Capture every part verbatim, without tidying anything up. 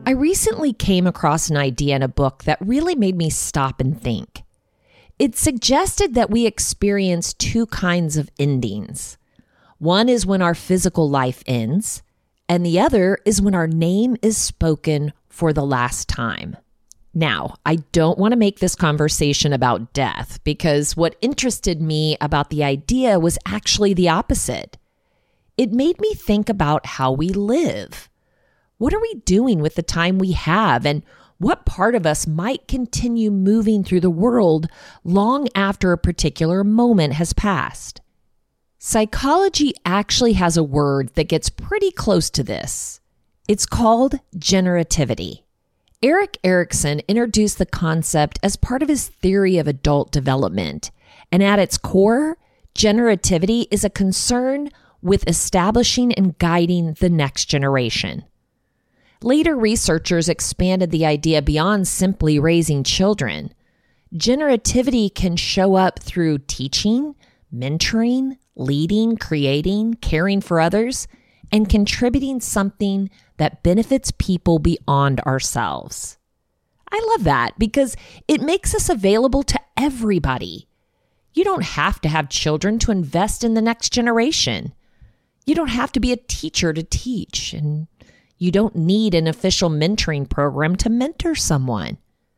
I recently came across an idea in a book that really made me stop and think. It suggested that we experience two kinds of endings. One is when our physical life ends, and the other is when our name is spoken for the last time. Now, I don't want to make this conversation about death because what interested me about the idea was actually the opposite. It made me think about how we live. What are we doing with the time we have, and what part of us might continue moving through the world long after a particular moment has passed? Psychology actually has a word that gets pretty close to this. It's called generativity. Erik Erikson introduced the concept as part of his theory of adult development, and at its core, generativity is a concern with establishing and guiding the next generation. Later, researchers expanded the idea beyond simply raising children. Generativity can show up through teaching, mentoring, leading, creating, caring for others, and contributing something that benefits people beyond ourselves. I love that because it makes us available to everybody. You don't have to have children to invest in the next generation. You don't have to be a teacher to teach, and you don't need an official mentoring program to mentor someone.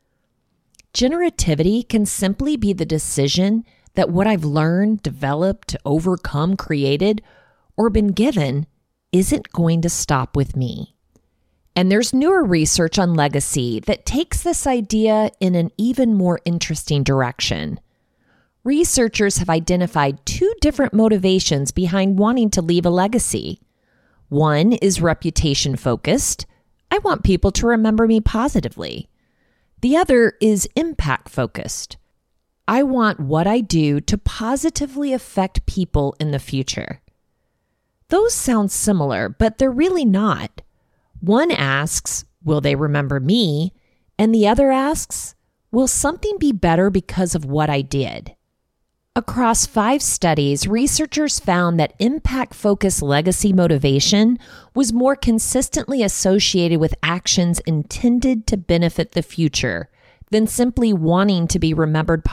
Generativity can simply be the decision that what I've learned, developed, overcome, created, or been given isn't going to stop with me. And there's newer research on legacy that takes this idea in an even more interesting direction. Researchers have identified two different motivations behind wanting to leave a legacy. One is reputation focused. I want people to remember me positively. The other is impact focused. I want what I do to positively affect people in the future. Those sound similar, but they're really not. One asks, will they remember me? And the other asks, will something be better because of what I did? Across five studies, researchers found that impact-focused legacy motivation was more consistently associated with actions intended to benefit the future than simply wanting to be remembered